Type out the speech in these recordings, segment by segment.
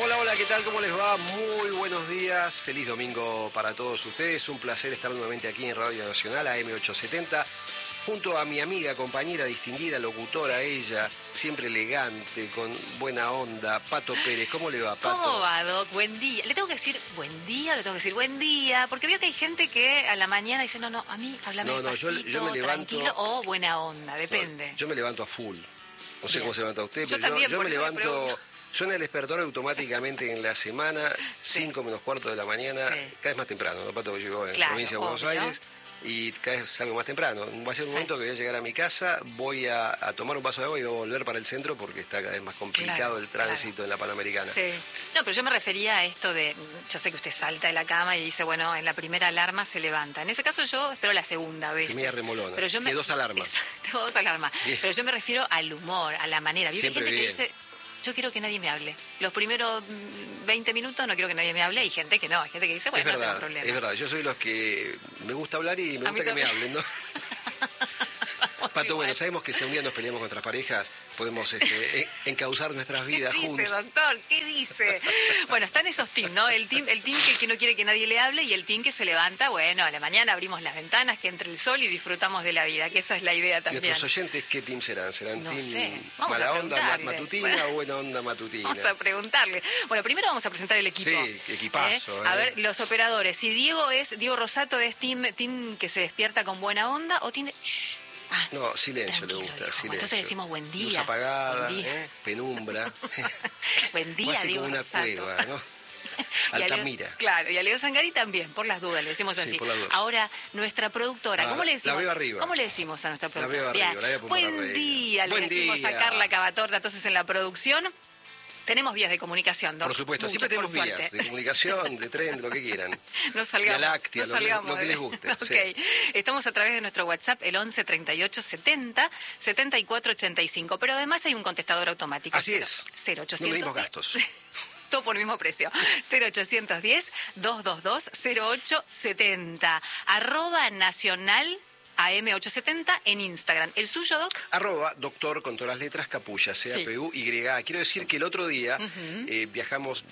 Hola, hola, ¿qué tal? ¿Cómo les va? Muy buenos días, feliz domingo para todos ustedes. Un placer estar nuevamente aquí en Radio Nacional, AM870, junto a mi amiga, compañera, distinguida, locutora, ella, siempre elegante, con buena onda, Pato Pérez. ¿Cómo le va, Pato? ¿Cómo va, Doc? Buen día. Le tengo que decir buen día, le tengo que decir buen día, porque veo que hay gente que a la mañana dice, no, a mí háblame despacito, yo me levanto, tranquilo, o buena onda, depende. No, yo me levanto a full. No sé Bien. cómo se levanta usted, Yo pero también, yo por me eso le levanto... pregunto. Suena el despertador automáticamente en la semana, 5 menos cuarto de la mañana, Sí. cada vez más temprano, ¿no, Pato? Llegó en la Claro, provincia de Buenos obvio. Aires y cada vez salgo más temprano. Va a ser un Sí. momento que voy a llegar a mi casa, voy a tomar un vaso de agua y voy a volver para el centro porque está cada vez más complicado Claro, el tránsito en la Panamericana. Sí. No, pero yo me refería a esto de, ya sé que usted salta de la cama y dice, bueno, en la primera alarma se levanta. En ese caso yo espero la segunda vez. Que media remolona, Pero yo que dos alarmas. Exacto, dos alarmas. Bien. Pero yo me refiero al humor, a la manera. Vio que hay Siempre gente que bien. dice, yo quiero que nadie me hable. Los primeros 20 minutos no quiero que nadie me hable. Hay gente que no, hay gente que dice, bueno, Es no tengo verdad, problema. es verdad. Yo soy los que me gusta hablar y me A mí gusta que me también. hablen, ¿no? Pato, bueno, sabemos que si un día nos peleamos con nuestras parejas, podemos encauzar nuestras vidas ¿Qué dice, juntos. doctor? ¿Qué dice? Bueno, están esos teams, ¿no? El team que no quiere que nadie le hable y el team que se levanta, bueno, a la mañana abrimos las ventanas, que entre el sol y disfrutamos de la vida, que esa es la idea ¿Y también. nuestros oyentes qué team serán? ¿Serán No team sé. Vamos mala a onda preguntarle. matutina o buena onda matutina? Vamos a preguntarle. Bueno, primero vamos a presentar el equipo. Sí, equipazo, A ver, los operadores. Si Diego Rosato es team que se despierta con buena onda o tiene... No, silencio le tranquilo, gusta, viejo. silencio. Entonces decimos buen día. Luz apagada, Buen día. penumbra. Buen día, O así Diego como una Rosato. cueva, ¿no? Y a Leo- Altamira. Claro, y a Leo Zangari también, por las dudas, le decimos Sí, así. por las dudas. Ahora, nuestra productora, ¿cómo le decimos? La veo arriba. ¿Cómo le decimos a nuestra La productora? veo arriba, la voy a poner Buen arriba. día, le Buen decimos día. a Carla Cavatorta, entonces en la producción. Tenemos vías de comunicación, Doc. Por supuesto, Muchas, siempre tenemos por vías suerte. de comunicación, de tren, de lo que quieran. No salgamos. Vía láctea, no salgamos lo que les guste. Ok. Sí. Estamos a través de nuestro WhatsApp, el 11 38 70 74 85. Pero además hay un contestador automático. Así es. 0800. No medimos gastos. Todo por el mismo precio. 0810-222-0870. @nacional AM870 en Instagram. ¿El suyo, Doc? @doctor con todas las letras Capulla, CAPUYA. Quiero decir que el otro día viajamos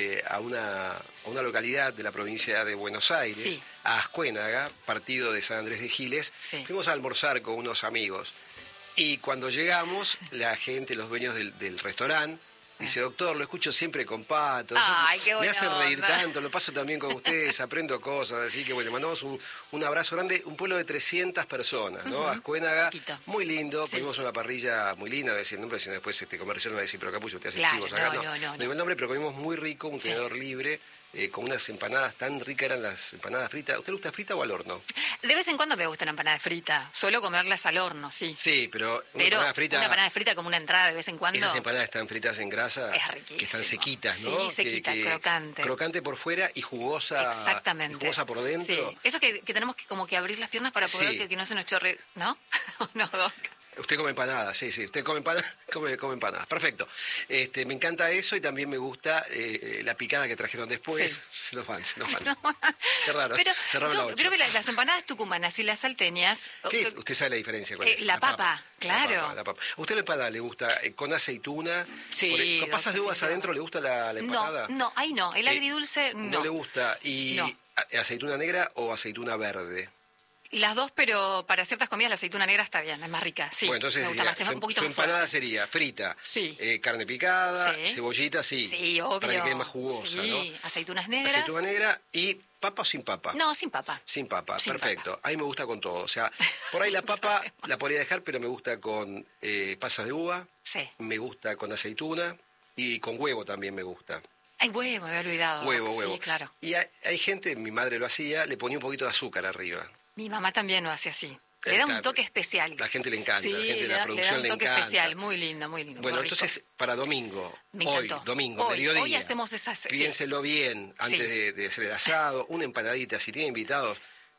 a una localidad de la provincia de Buenos Aires, Sí. a Ascuénaga, partido de San Andrés de Giles. Sí. Fuimos a almorzar con unos amigos. Y cuando llegamos, la gente, los dueños del restaurante, dice, doctor, lo escucho siempre con Pato. Ay, qué Me buena hacen reír onda. tanto, lo paso también con ustedes, aprendo cosas. Así que bueno, le mandamos un abrazo grande. Un pueblo de 300 personas, ¿no? Ascuénaga, Poquito. muy lindo. Sí. Comimos una parrilla muy linda, a ver si el nombre, si no después comercial me va a decir, pero Capullo, usted hace Claro, chivos acá. no. digo el nombre, pero comimos muy rico, un Sí. tenedor libre, con unas empanadas tan ricas, eran las empanadas fritas. ¿Usted le gusta frita o al horno? De vez en cuando me gusta una empanada frita. Suelo comerlas al horno, sí. Sí, pero una Pero empanada frita... una empanada frita como una entrada de vez en cuando. Esas empanadas están fritas en grasa, Es riquísimo. que están sequitas, ¿no? Sí, sequita, crocante. Crocante por fuera y jugosa, Exactamente. y jugosa por dentro. Sí. Eso que tenemos que como que abrir las piernas para poder Sí. que no se nos chorre, ¿no? No, Doc. Usted come empanadas, sí, usted come empanadas, come empanadas, perfecto. Me encanta eso y también me gusta la picada que trajeron después. Sí. Se nos van. No. Cerraron Pero, la Doc, ocho. creo que las empanadas tucumanas y las salteñas... ¿Qué? Usted sabe la diferencia con eso. la papa, claro. La papa. ¿A usted la empanada le gusta con aceituna? Sí, ¿Con pasas de uvas definitivamente. adentro le gusta la empanada? No, ahí no. El agridulce, no. No le gusta. ¿Y No. aceituna negra o aceituna verde? Las dos, pero para ciertas comidas la aceituna negra está bien, es más rica. Sí, Bueno, entonces me gusta más, es un poquito su más empanada fuerte. sería frita, Sí. carne picada, Sí. cebollita, sí. Sí, obvio. Para que quede más jugosa, sí. ¿no? Aceitunas negras. Aceituna negra y papa o sin papa. No, sin papa. Sin papa, Sin perfecto. papa. A mí me gusta con todo. O sea, por ahí la papa la podría dejar, pero me gusta con pasas de uva, Sí. me gusta con aceituna y con huevo también me gusta. Ay, huevo, me había olvidado. Huevo. Sí, claro. Y hay gente, mi madre lo hacía, le ponía un poquito de azúcar arriba. Mi mamá también lo hace así. Le da un Está- toque especial. La gente le encanta, Sí, la gente de le la da producción un le toque encanta. especial, muy lindo, muy lindo. Bueno, muy rico. entonces para domingo, Me hoy, encantó. domingo, Hoy mediodía. hacemos esas... sí. Piénselo bien antes Sí. de hacer el asado, una empanadita, si tiene invitados,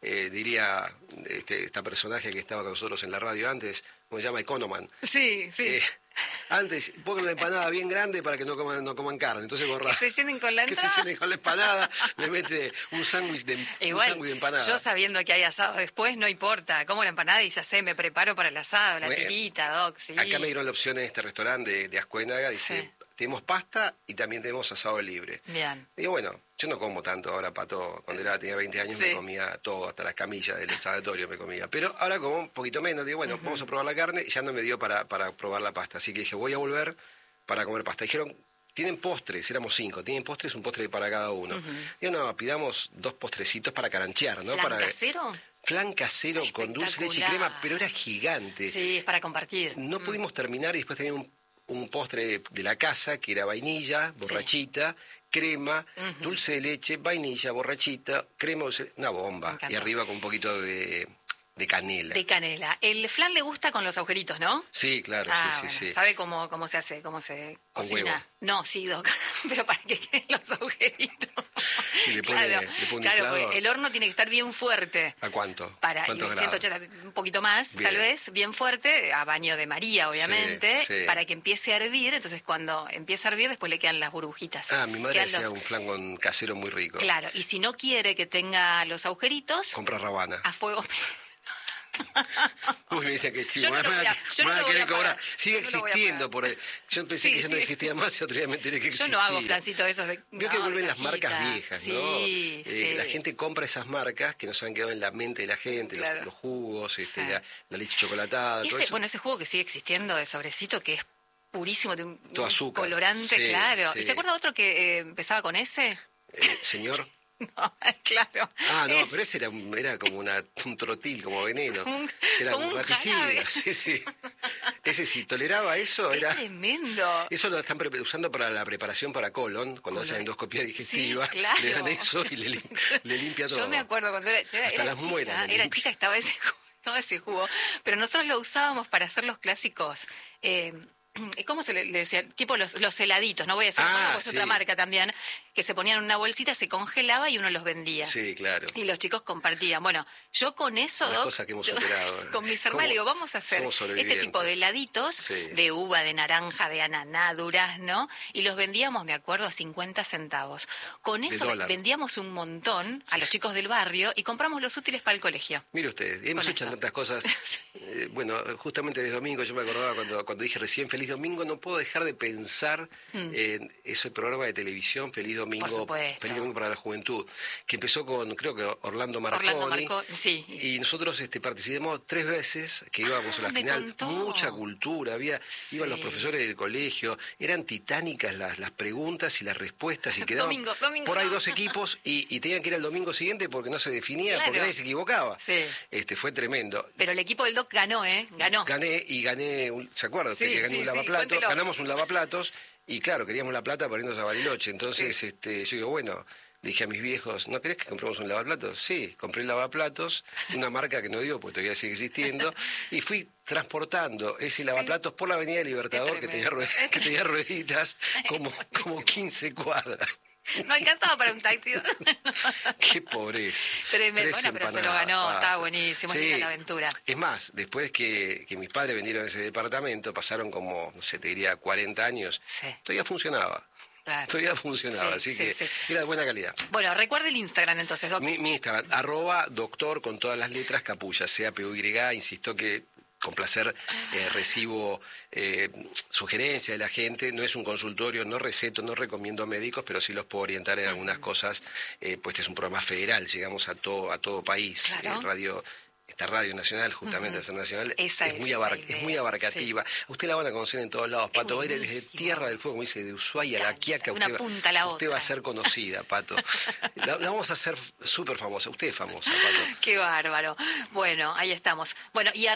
diría esta personaje que estaba con nosotros en la radio antes, ¿cómo se llama? Economan. Sí. Antes, pongan una empanada bien grande para que no coman carne, entonces borra. Que se llenen con la Que entrada. se llenen con la empanada, le mete un sándwich de empanada. Yo sabiendo que hay asado después, no importa. Como la empanada y ya sé, me preparo para el asado, la Bueno, tirita, Doc, sí. Acá me dieron la opción en este restaurante de Ascuénaga, dice, Sí. tenemos pasta y también tenemos asado libre. Bien. Digo, bueno, yo no como tanto ahora, Pato. Cuando tenía 20 años me comía todo, hasta las camillas del sanatorio me comía. Pero ahora como un poquito menos, digo, bueno, vamos a probar la carne, y ya no me dio para probar la pasta. Así que dije, voy a volver para comer pasta. Dijeron, tienen postres, éramos 5, tienen postres, un postre para cada uno. Digo, no, pidamos 2 postrecitos para caranchear, ¿no? ¿Flan casero? Flan casero con dulce, leche y crema, pero era gigante. Sí, es para compartir. No pudimos terminar y después teníamos un postre de la casa que era vainilla, borrachita, crema, dulce de leche, vainilla, borrachita, crema, dulce, una bomba. Y arriba con un poquito de canela. De canela. El flan le gusta con los agujeritos, ¿no? Sí, claro, sí. ¿Sabe cómo se hace? ¿Cómo se con cocina? Huevo. No, sí, Doc. Pero para que queden los agujeritos. Y le pone un inflador. El horno tiene que estar bien fuerte. ¿A cuánto? Para ¿Cuántos 180, un poquito más, bien. Tal vez, bien fuerte, a baño de María, obviamente, sí. para que empiece a hervir. Entonces, cuando empieza a hervir, después le quedan las burbujitas. Mi madre hacía un flan con casero muy rico. Claro, y si no quiere que tenga los agujeritos, compra rabana. a fuego. Uy, me dicen que chivo. Yo no lo voy a querer pagar. cobrar. Sigue Yo no lo voy a existiendo. pagar. Yo pensé que ya no existía más y otro día me enteré que existía. Yo no hago flancitos de esos de. Veo que vuelven las cajita. marcas viejas, ¿no? Sí. La gente compra esas marcas que nos han quedado en la mente de la gente, Claro. los jugos, Sí. la leche chocolatada, todo eso. Bueno, ese jugo que sigue existiendo de sobrecito que es purísimo, de un Todo azúcar. colorante, Sí, claro. sí. ¿Y se acuerda otro que empezaba con ese? Señor. No, claro. Pero ese era como un trotil, como veneno. Era como un un raticida. jarabe. Sí. Ese si toleraba eso, Es tremendo. Eso lo están usando para la preparación para colon, cuando hacen endoscopía digestiva. Sí, claro. Le dan eso y le limpia todo. Yo me acuerdo cuando Hasta las muelas le era limpia. chica, estaba ese jugo. Pero nosotros lo usábamos para hacer los clásicos. ¿Cómo se le decía? Tipo los heladitos, no voy a decir es otra marca también, que se ponían en una bolsita, se congelaba y uno los vendía. Sí, claro. Y los chicos compartían. Bueno, yo con eso, Las Doc, cosas que hemos superado. con mis hermanos, digo, vamos a hacer Somos este sobrevivientes. tipo de heladitos Sí. de uva, de naranja, de ananá, durazno, y los vendíamos, me acuerdo, a 50 centavos. Con eso dólar. vendíamos un montón a los chicos del barrio y compramos los útiles para el colegio. Mire usted, hemos hecho eso. tantas cosas. Bueno, justamente de domingo yo me acordaba cuando dije recién Feliz Domingo, no puedo dejar de pensar en ese programa de televisión Feliz Domingo, Por supuesto. Feliz Domingo para la Juventud, que empezó con, creo que Orlando Marconi. Sí. Y nosotros participamos 3 veces, que íbamos a la me final, contó. mucha cultura, iban los Sí. profesores del colegio, eran titánicas las preguntas y las respuestas, y quedaban Domingo, por ahí 2 equipos y tenían que ir al domingo siguiente porque no se definía, Claro. porque nadie se equivocaba. Sí. Fue tremendo. Pero el equipo del Doc ganó, Ganó. Gané, ¿se acuerda usted Sí, que gané sí, un sí, lavaplatos? cuéntelo. Ganamos un lavaplatos y claro, queríamos la plata para irnos a Bariloche. Entonces yo digo, bueno, le dije a mis viejos, ¿no querés que compremos un lavaplatos? Sí, compré el lavaplatos, una marca que no digo porque todavía sigue existiendo, y fui transportando ese lavaplatos por la Avenida Libertador que tenía rueditas como 15 cuadras. No alcanzaba para un taxi. Qué pobreza. Tremendo. 3 Bueno, pero se lo empanadas, ganó, pasta. estaba buenísimo, Sí. linda la aventura. Es más, después que mis padres vendieron ese departamento, pasaron como, no sé, te diría 40 años, Sí. todavía funcionaba. Claro. Todavía funcionaba, Sí, así sí, que sí. era de buena calidad. Bueno, recuerde el Instagram entonces, Doc. Mi Instagram, @doctor con todas las letras, Capulla, CAPUY, insisto que con placer recibo sugerencias de la gente, no es un consultorio, no receto, no recomiendo médicos, pero sí los puedo orientar en algunas cosas, pues este es un programa federal, llegamos a todo país, Claro. esta radio nacional, justamente esa nacional, Esa es muy abarcativa. Usted la van a conocer en todos lados, Pato. Va a ir desde buenísimo. Tierra del Fuego, como dice, de Ushuaia a La Quiaca. Una punta a la usted otra. va a ser conocida, Pato. La vamos a hacer súper famosa. Usted es famosa, Pato. Qué bárbaro. Bueno, ahí estamos. Bueno, y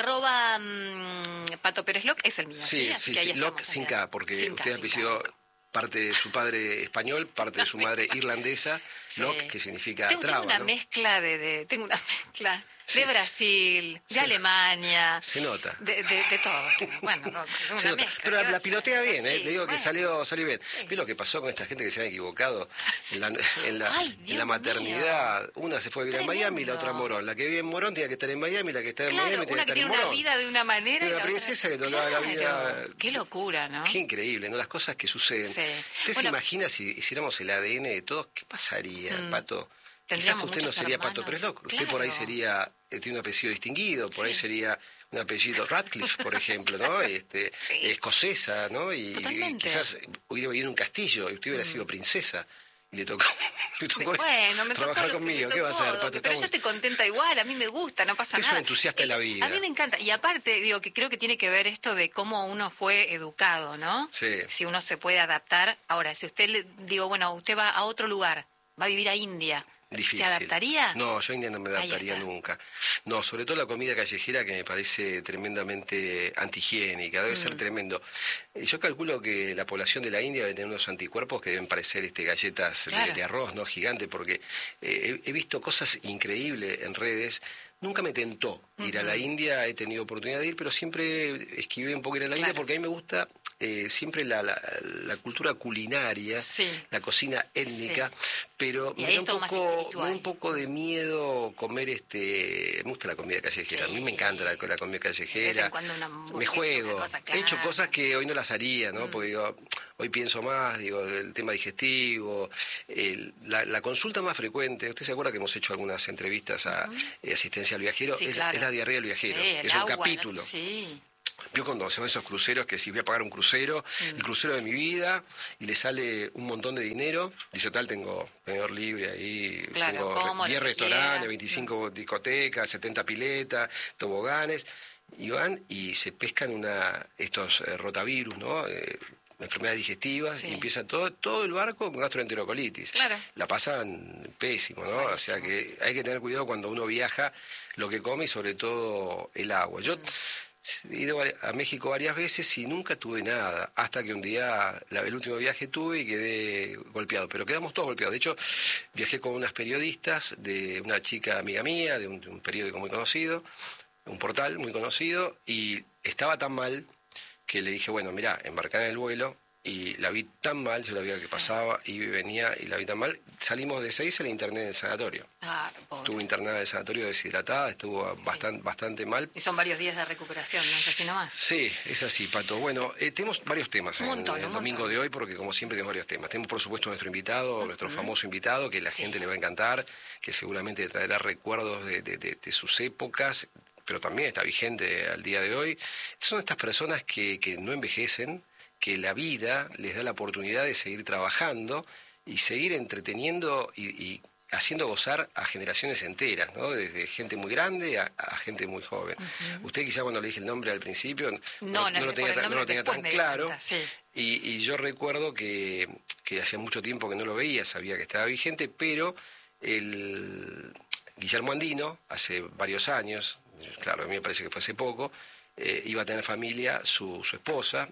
Pato Pérez Loc es el mío, ¿sí? Así que ahí Loc estamos sin también. K, porque Sin K, usted ha sin apellido K. parte de su padre español, parte de su madre irlandesa, Sí. Loc, que significa tengo traba, una ¿no? mezcla tengo una mezcla Sí. de Brasil, de Sí. Alemania. Se nota. De todo. Bueno, no, una Se nota. mezcla. Pero ¿qué la va a pilotea ser? bien, Sí, le digo que bueno. salió bien. ¿Vio lo que pasó con esta gente que se han equivocado en la Ay, Dios maternidad? Una se fue a vivir en Tremendo. Miami y la otra en Morón. La que vive en Morón tiene que estar en Miami, la que está en Miami Claro, tiene una que que estar en tiene una Morón. vida de una manera. Y y una la otra- princesa que te da la vida. Qué locura, ¿no? Qué increíble, ¿no? Las cosas que suceden. Sí. ¿Usted se Bueno, imagina si hiciéramos el ADN de todos? ¿Qué pasaría, Pato? Quizás Tendríamos usted no muchos sería Pato hermanos. Pérez Loc. Usted por ahí Claro. sería, tiene un apellido distinguido, por ahí Sí. sería un apellido Radcliffe, por ejemplo, ¿no? Escocesa, ¿no? Y quizás hubiera vivido en un castillo y usted hubiera sido princesa. Y le tocó bueno, me trabajar tocó conmigo. ¿Qué va a hacer, Pato? Pero yo estoy contenta igual, a mí me gusta, no pasa nada. Es un entusiasta de la vida. A mí me encanta. Y aparte, digo, que creo que tiene que ver esto de cómo uno fue educado, ¿no? Sí. Si uno se puede adaptar. Ahora, si usted usted va a otro lugar, va a vivir a India. Difícil. ¿Se adaptaría? No, yo a India no me adaptaría nunca. No, sobre todo la comida callejera, que me parece tremendamente antihigiénica, debe ser tremendo. Yo calculo que la población de la India debe tener unos anticuerpos que deben parecer galletas de arroz, ¿no? Gigante, porque he visto cosas increíbles en redes. Nunca me tentó ir a la India, he tenido oportunidad de ir, pero siempre esquivé un poco ir a la India porque a mí me gusta siempre la cultura culinaria, la cocina étnica, pero me da un poco de miedo comer me gusta la comida callejera, a mí me encanta la comida callejera, me juego, he hecho cosas que hoy no las haría, ¿no? Porque digo, hoy pienso más, el tema digestivo, la consulta más frecuente, usted se acuerda que hemos hecho algunas entrevistas a asistencia al viajero, es la diarrea del viajero, es un capítulo. Yo cuando hacemos esos cruceros, que si voy a pagar un crucero, el crucero de mi vida, y le sale un montón de dinero, dice tengo tenedor libre ahí, tengo 10 restaurantes, 25 discotecas, 70 piletas, toboganes, y van y se pescan estos rotavirus, ¿no? Enfermedades digestivas, y empieza todo el barco con gastroenterocolitis. Claro. La pasan pésimo, ¿no? O sea que hay que tener cuidado cuando uno viaja, lo que come y sobre todo el agua. Yo he ido a México varias veces y nunca tuve nada, hasta que un día, el último viaje tuve y quedé golpeado, pero quedamos todos golpeados. De hecho, viajé con unas periodistas, de una chica amiga mía, de un periódico muy conocido, un portal muy conocido, y estaba tan mal que le dije, bueno, mirá, embarcar en el vuelo, y la vi tan mal, yo la vi que pasaba y venía y la vi tan mal, salimos de 6 y la interné en el sanatorio. Estuvo internada en el sanatorio deshidratada, estuvo bastante mal. Y son varios días de recuperación, ¿no es así nomás? Sí, es así, Pato. Bueno, tenemos varios temas en el domingo de hoy, porque como siempre tenemos varios temas. Tenemos, por supuesto, nuestro invitado, nuestro famoso invitado, que la gente le va a encantar, que seguramente traerá recuerdos de sus épocas, pero también está vigente al día de hoy. Son estas personas que no envejecen, que la vida les da la oportunidad de seguir trabajando y seguir entreteniendo y haciendo gozar a generaciones enteras, ¿no? Desde gente muy grande a gente muy joven. Usted quizá cuando le dije el nombre al principio no lo tenía tan claro, y yo recuerdo que hacía mucho tiempo que no lo veía, sabía que estaba vigente, pero Guillermo Andino, hace varios años, claro, a mí me parece que fue hace poco, iba a tener familia, su esposa,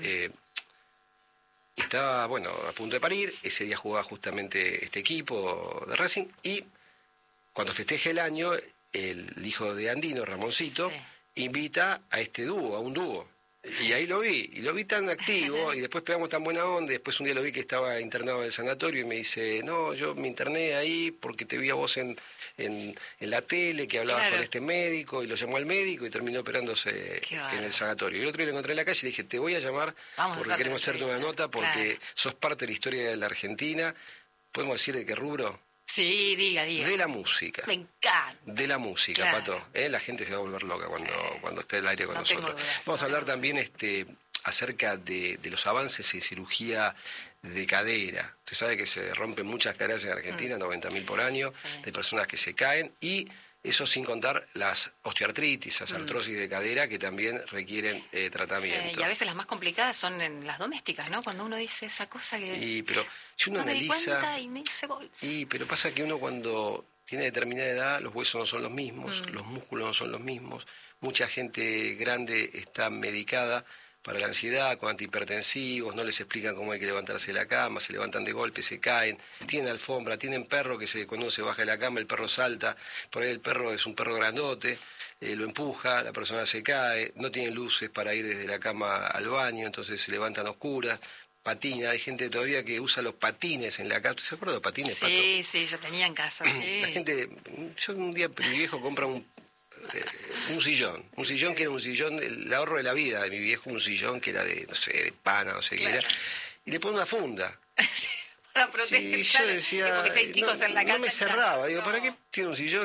estaba, a punto de parir, ese día jugaba justamente este equipo de Racing, y cuando festeje el año, el hijo de Andino, Ramoncito, invita a a un dúo. Y ahí lo vi tan activo, y después pegamos tan buena onda, y después un día lo vi que estaba internado en el sanatorio, y me dice, no, yo me interné ahí porque te vi a vos en la tele, que hablabas con este médico, y lo llamó al médico, y terminó operándose en el sanatorio. Y el otro día lo encontré en la calle y dije, te voy a llamar porque queremos hacerte una nota, porque sos parte de la historia de la Argentina. ¿Podemos decir de qué rubro? Sí, diga. De la música. Me encanta. De la música, Pato. La gente se va a volver loca cuando esté al aire con nosotros. Vamos a hablar también acerca de los avances en cirugía de cadera. Usted sabe que se rompen muchas caderas en Argentina, 90.000 por año, de personas que se caen, y eso sin contar las osteoartritis, las artrosis de cadera, que también requieren tratamiento. Sí, y a veces las más complicadas son en las domésticas, ¿no? Cuando uno dice esa cosa que... pero si uno analiza... me di cuenta y me hice bolsa. Pero pasa que uno cuando tiene determinada edad, los huesos no son los mismos, los músculos no son los mismos, mucha gente grande está medicada para la ansiedad, con antihipertensivos, no les explican cómo hay que levantarse de la cama, se levantan de golpe, se caen, tienen alfombra, tienen perro que cuando uno se baja de la cama el perro salta, por ahí el perro es un perro grandote, lo empuja, la persona se cae, no tienen luces para ir desde la cama al baño, entonces se levantan a oscuras, patina, hay gente todavía que usa los patines en la casa. ¿Usted se acuerda de los patines, Pato? Sí, yo tenía en casa. La gente, yo un día mi viejo compra un sillón que era un sillón, el ahorro de la vida de mi viejo, un sillón que era de, no sé, de pana, no sé qué era, y le pone una funda. Para proteger. Y yo decía, porque si hay chicos en la casa. No me cerraba, digo, ¿para qué tiene un sillón?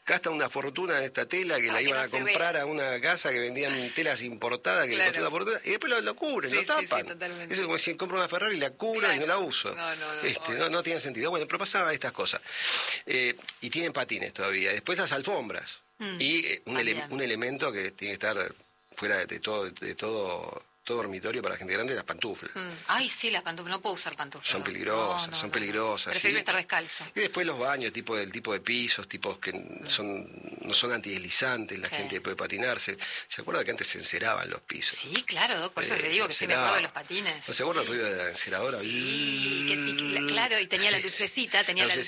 gastan una fortuna en esta tela que la iban a comprar a una casa que vendían telas importadas que le costó una fortuna y después lo cubren, lo tapan. Sí, totalmente. Eso es como si compro una Ferrari y la cubro y no la uso. No tiene sentido. Bueno, pero pasaba estas cosas. Y tienen patines todavía. Después las alfombras. Y un elemento que tiene que estar fuera de todo dormitorio para gente grande, las pantuflas. Ay, sí, las pantuflas. No puedo usar pantuflas. Son peligrosas, son peligrosas. Prefiero estar descalzo. Y después los baños, del tipo de pisos, tipos que no son antideslizantes, la gente puede patinarse. ¿Se acuerda que antes se enceraban los pisos? Sí, claro, Doc, por eso te digo que sí me acuerdo de los patines. ¿No se acuerda el ruido de la enceradora? Sí, claro, y tenía la lucecita,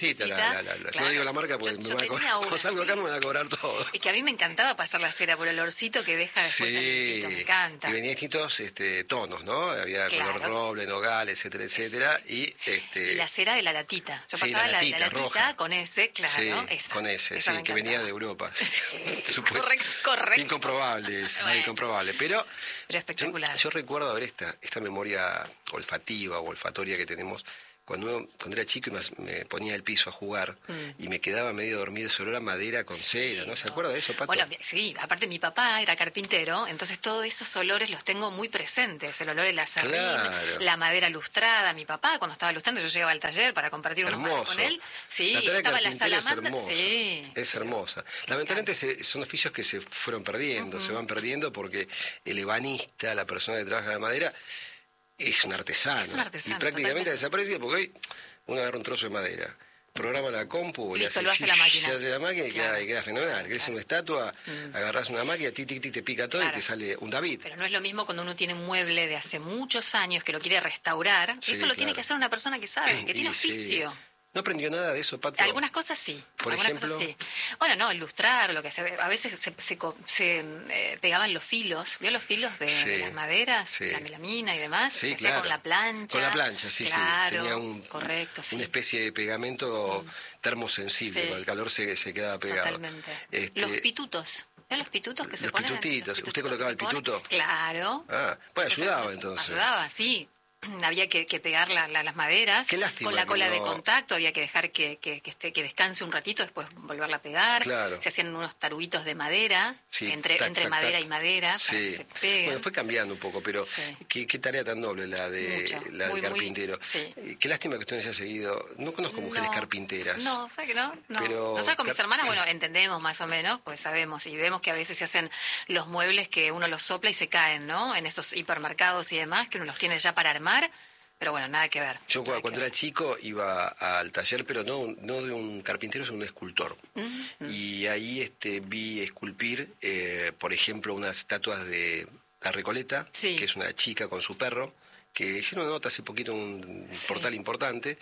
Claro. No digo la marca porque cuando salgo acá me van a cobrar todo. Es que a mí me encantaba pasar la cera por el olorcito que deja después el pito, me encanta. Y venía distintos tonos, ¿no? Había color roble, nogal, etcétera. Y la cera de la latita. Yo pasaba la latita roja. Con ese, claro. Sí, esa, con ese, esa que venía de Europa. Correcto. Incomprobable eso, bueno, incomprobable. Pero espectacular. Yo recuerdo haber esta memoria olfativa o olfatoria que tenemos. Cuando era chico y me ponía el piso a jugar y me quedaba medio dormido, ese olor a madera con cera, ¿no? ¿Se acuerda de eso, Pato? Bueno, sí, aparte mi papá era carpintero, entonces todos esos olores los tengo muy presentes. El olor del acerrín, la madera lustrada. Mi papá, cuando estaba lustrando, yo llegaba al taller para compartir unos mates con él. Sí, estaba la salamandra. Es hermosa. Lamentablemente son oficios que se fueron perdiendo, se van perdiendo porque el ebanista, la persona que trabaja la madera, es un artesano. Y prácticamente desaparece porque hoy uno agarra un trozo de madera, programa la compu, listo, lo hace la máquina. Se hace la máquina y queda fenomenal. Querés una estatua, agarrás una máquina, te pica todo y te sale un David. Pero no es lo mismo cuando uno tiene un mueble de hace muchos años que lo quiere restaurar. Eso lo tiene que hacer una persona que sabe, que tiene oficio. ¿No aprendió nada de eso, Pato? Algunas cosas sí. Por ejemplo. Cosas sí. Bueno, no, ilustrar, lo que a veces se pegaban los filos. ¿Vio los filos de las maderas? La melamina y demás. Sí, se hacía con la plancha. Con la plancha, sí. Tenía una especie de pegamento termosensible. Con el calor se quedaba pegado. Totalmente. Los pitutos. ¿Ven los pitutos que se ponen? Los pitutitos. ¿Usted colocaba el pituto? Claro. Bueno, ayudaba entonces. Ayudaba, sí. Había que pegar las maderas. Qué lástima, con la cola de contacto, había que dejar que descanse un ratito, después volverla a pegar. Claro. Se hacían unos taruguitos de madera, entre madera y madera, para que se peguen. Bueno, fue cambiando un poco, pero qué tarea tan noble la del carpintero. Qué lástima que usted no haya seguido. No conozco mujeres carpinteras. No, ¿sabes que no? Pero nosotros con mis hermanas, bueno, entendemos más o menos, pues sabemos, y vemos que a veces se hacen los muebles que uno los sopla y se caen, ¿no? En esos hipermercados y demás, que uno los tiene ya para armar. Pero bueno, nada que ver. Yo cuando era chico iba al taller, pero no de un carpintero, sino de un escultor. Y ahí vi esculpir, por ejemplo, unas estatuas de la Recoleta, que es una chica con su perro, que hicieron una nota hace poquito en un portal importante,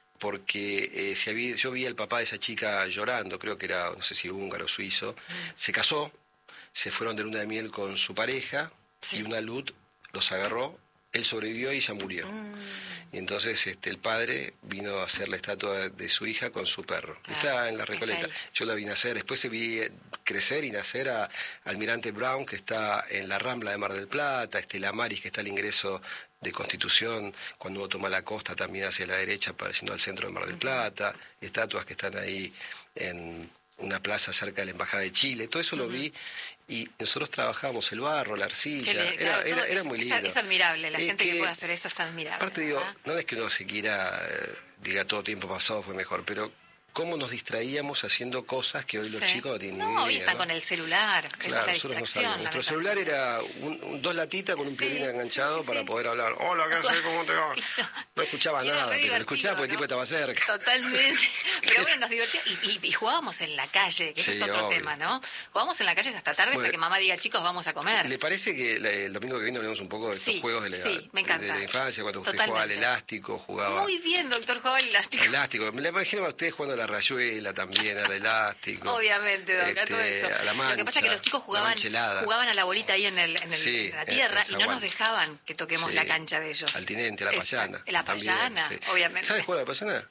porque yo vi al papá de esa chica llorando, creo que era, no sé si húngaro o suizo, se casó, se fueron de luna de miel con su pareja, y una luz los agarró. Él sobrevivió y ella murió. Y entonces el padre vino a hacer la estatua de su hija con su perro. Está en la Recoleta. Yo la vi nacer. Después se vi crecer y nacer a Almirante Brown, que está en la Rambla de Mar del Plata, la Maris, que está al ingreso de Constitución, cuando uno toma la costa también hacia la derecha, pareciendo al centro de Mar del Plata. Estatuas que están ahí en una plaza cerca de la Embajada de Chile, todo eso lo vi y nosotros trabajábamos el barro, la arcilla, era muy lindo. Es admirable, la gente que puede hacer eso es admirable. Aparte digo, no es que uno se quiera, diga todo tiempo pasado fue mejor, pero cómo nos distraíamos haciendo cosas que hoy los chicos no tienen ni idea. Hoy están con el celular, claro, esa es la distracción. Nuestro celular era dos latitas con un piolín enganchado para poder hablar. Hola, ¿qué haces? ¿Cómo te va? No escuchaba nada, pero lo escuchaba porque el tipo estaba cerca. Totalmente. Pero bueno, nos divertíamos y jugábamos en la calle, que ese es otro tema, ¿no? Jugábamos en la calle hasta tarde para que mamá diga, chicos, vamos a comer. ¿Le parece que el domingo que viene hablemos un poco de estos juegos de la infancia, cuando usted jugaba al elástico, jugaba... Muy bien, doctor, jugaba al elástico. Elástico. Me la imagino a ustedes jugando a la rayuela también, al elástico. Obviamente, Doc, todo eso. A la mancha, lo que pasa es que los chicos jugaban a la bolita ahí en la tierra y no nos dejaban que toquemos la cancha de ellos. Al tinente, a la payana. La payana, obviamente. ¿Sabes jugar a la payana?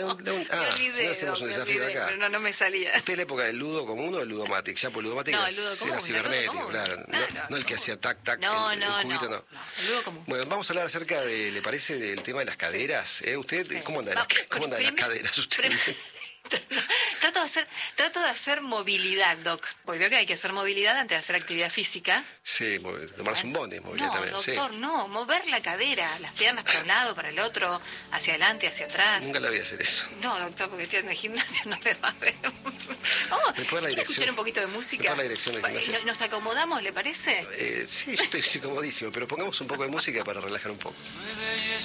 Si hacemos un desafío acá. Pero no me salía. ¿Usted es la época del ludo común o del ludomatic? Ya por ludomatic era cibernético, claro. No el que hacía tac, tac, el juguito no. El ludo común. Bueno, vamos a hablar acerca de, ¿le parece, del tema de las caderas? ¿Usted cómo anda las caderas usted? Trato trato de hacer movilidad, Doc. Porque veo que hay que hacer movilidad antes de hacer actividad física. Sí, tomarse un bondi, movilidad también. Doctor, no, mover la cadera, las piernas para un lado, para el otro, hacia adelante, hacia atrás. Nunca la voy a hacer eso. No, doctor, porque estoy en el gimnasio, no me va a ver. ¿Me puede la dirección? Escuchar un poquito de música. ¿Me puede la dirección del gimnasio? ¿Nos acomodamos, le parece? Sí, yo estoy comodísimo, pero pongamos un poco de música para relajar un poco. 9:18